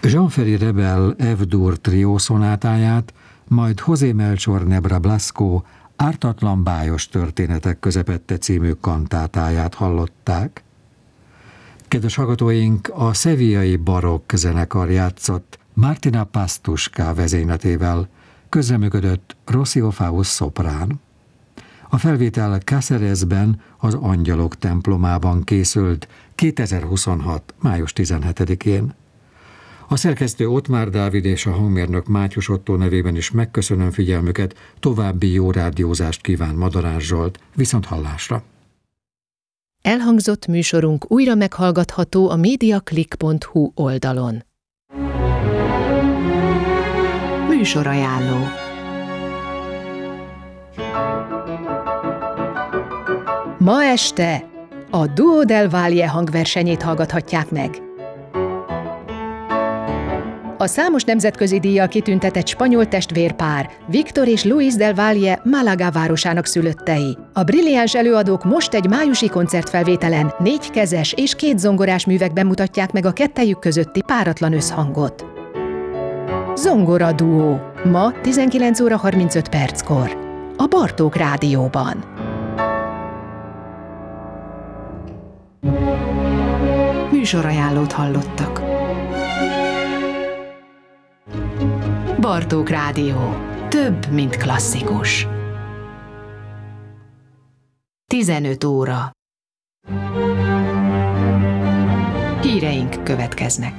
Jean-Ferry Rebel F-dur trió szonátáját, majd José Melchor Nebra Blasco Ártatlan bájos történetek közepette című kantátáját hallották. Kedves hallgatóink, a szevillai barokk zenekar játszott Martina Pastuska vezényletével, közreműködött Rocio Faust szoprán. A felvétel Cáceresben, az Angyalok templomában készült 2026. május 17-én. A szerkesztő Ottmár Dávid és a hangmérnök Mátyus Ottó nevében is megköszönöm figyelmüket, további jó rádiózást kíván Madarás Zsolt, viszonthallásra. Elhangzott műsorunk újra meghallgatható a mediaclick.hu oldalon. Műsorajánló. Ma este a Duo del Valle hangversenyét hallgathatják meg. A számos nemzetközi díjjal kitüntetett spanyol testvérpár, Víctor és Luis del Valle Málaga városának szülöttei. A brilliáns előadók most egy májusi koncertfelvételen 4 kezes és 2 zongorás művekben mutatják meg a kettejük közötti páratlan összhangot. Zongora duó. Ma 19 óra 35 perckor. A Bartók Rádióban. Műsorajánlót hallottak. Bartók Rádió. Több, mint klasszikus. 15 óra. Híreink következnek.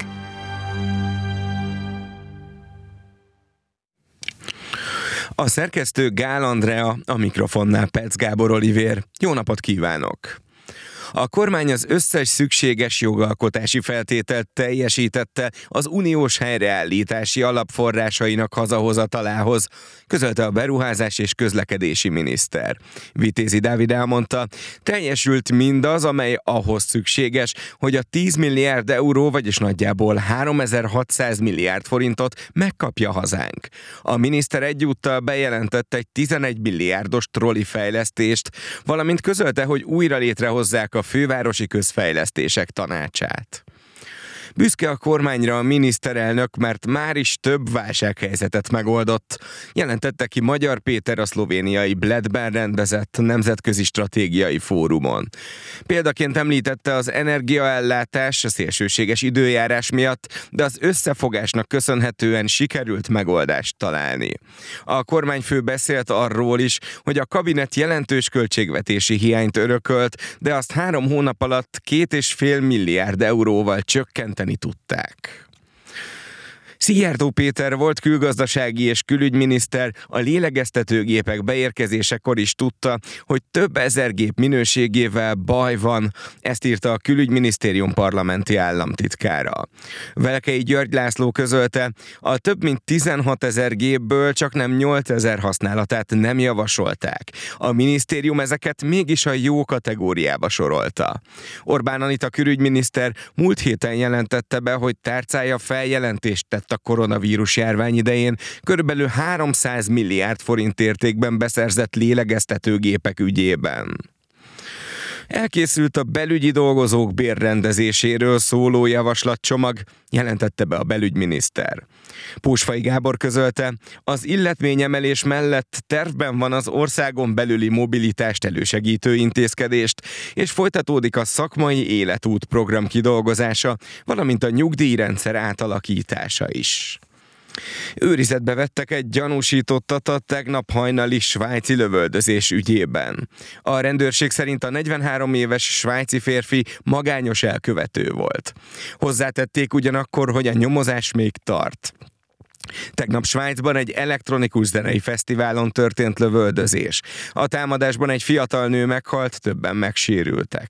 A szerkesztő Gál Andrea, a mikrofonnál Perc Gábor Olivér. Jó napot kívánok! A kormány az összes szükséges jogalkotási feltételt teljesítette az uniós helyreállítási alapforrásainak hazahozatalához, közölte a beruházás és közlekedési miniszter. Vitézi Dávid elmondta, teljesült mindaz, amely ahhoz szükséges, hogy a 10 milliárd euró, vagyis nagyjából 3600 milliárd forintot megkapja hazánk. A miniszter egyúttal bejelentett egy 11 milliárdos troli fejlesztést, valamint közölte, hogy újra létrehozzák a fővárosi közfejlesztések tanácsát. Büszke a kormányra a miniszterelnök, mert már is több válsághelyzetet megoldott, jelentette ki Magyar Péter a szlovéniai Bledben rendezett nemzetközi stratégiai fórumon. Példaként említette az energiaellátás a szélsőséges időjárás miatt, de az összefogásnak köszönhetően sikerült megoldást találni. A kormányfő beszélt arról is, hogy a kabinet jelentős költségvetési hiányt örökölt, de azt 3 hónap alatt 2,5 milliárd euróval csökkenteni tudták. Szijjártó Péter volt külgazdasági és külügyminiszter a lélegeztetőgépek beérkezésekor is tudta, hogy több ezer gép minőségével baj van, ezt írta a külügyminisztérium parlamenti államtitkára. Velkei György László közölte, a több mint 16 000 gépből csak nem 8 000 használatát nem javasolták. A minisztérium ezeket mégis a jó kategóriába sorolta. Orbán Anita külügyminiszter múlt héten jelentette be, hogy tárcája feljelentést tett a koronavírus járvány idején körülbelül 300 milliárd forint értékben beszerzett lélegeztetőgépek ügyében. Elkészült a belügyi dolgozók bérrendezéséről szóló javaslatcsomag, jelentette be a belügyminiszter. Pósfai Gábor közölte, az illetményemelés mellett tervben van az országon belüli mobilitást elősegítő intézkedést, és folytatódik a szakmai életút program kidolgozása, valamint a nyugdíjrendszer átalakítása is. Őrizetbe vettek egy gyanúsítottat a tegnap hajnali svájci lövöldözés ügyében. A rendőrség szerint a 43 éves svájci férfi magányos elkövető volt. Hozzátették ugyanakkor, hogy a nyomozás még tart. Tegnap Svájcban egy elektronikus zenei fesztiválon történt lövöldözés. A támadásban egy fiatal nő meghalt, többen megsérültek.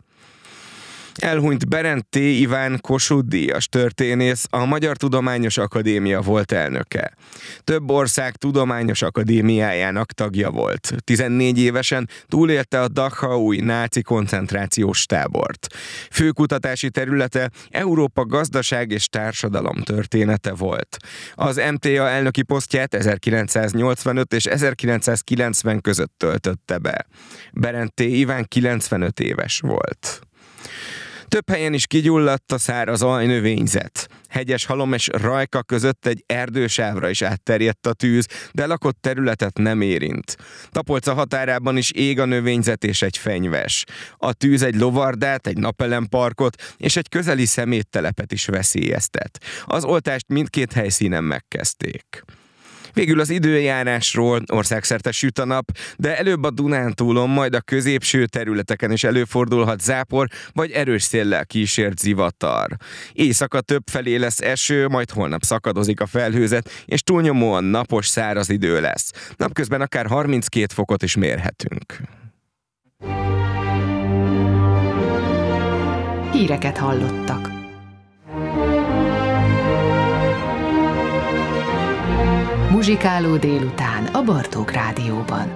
Elhunyt Berend T. Iván Kossuth-díjas történész, a Magyar Tudományos Akadémia volt elnöke. Több ország tudományos akadémiájának tagja volt. 14 évesen túlélte a Dachau-i náci koncentrációs tábort. Főkutatási területe Európa gazdaság és társadalom története volt. Az MTA elnöki posztját 1985 és 1990 között töltötte be. Berend T. Iván 95 éves volt. Több helyen is kigyulladt a száraz aljnövényzet. Hegyes halom és Rajka között egy erdősávra is átterjedt a tűz, de lakott területet nem érint. Tapolca határában is ég a növényzet és egy fenyves. A tűz egy lovardát, egy napelemparkot és egy közeli szeméttelepet is veszélyeztet. Az oltást mindkét helyszínen megkezdték. Végül az időjárásról: országszerte süt a nap, de előbb a Dunántúlon, majd a középső területeken is előfordulhat zápor, vagy erős széllel kísért zivatar. Éjszaka többfelé lesz eső, majd holnap szakadozik a felhőzet, és túlnyomóan napos, száraz idő lesz. Napközben akár 32 fokot is mérhetünk. Híreket hallottak. Muzsikáló délután a Bartók Rádióban.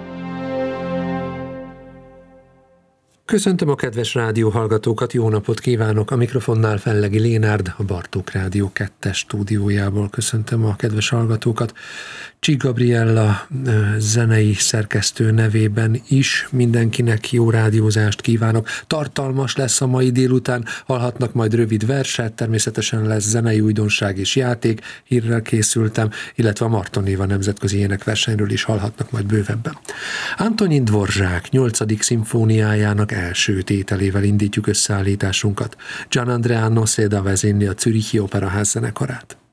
Köszöntöm a kedves rádióhallgatókat, jó napot kívánok! A mikrofonnál Fellegi Lénárd, a Bartók Rádió 2-es stúdiójából köszöntöm a kedves hallgatókat. Csík Gabriella zenei szerkesztő nevében is mindenkinek jó rádiózást kívánok. Tartalmas lesz a mai délután, hallhatnak majd rövid verset, természetesen lesz zenei újdonság és játék, hírrel készültem, illetve a Marton Éva nemzetközi énekversenyről is hallhatnak majd bővebben. Antonín Dvorzsák 8. szimfóniájának első tételével indítjuk összeállításunkat. Gian Andrea Noseda vezényli a Zürichi Operaház zenekarát.